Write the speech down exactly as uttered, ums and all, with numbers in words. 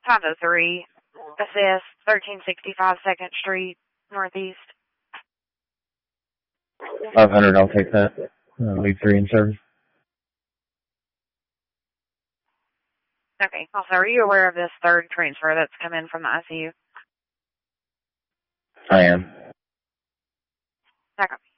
five oh three, assist, thirteen sixty-five second Street, Northeast. five hundred, I'll take that. Uh, leave three in service. Okay. Also, are you aware of this third transfer that's come in from the I C U? I am. Okay.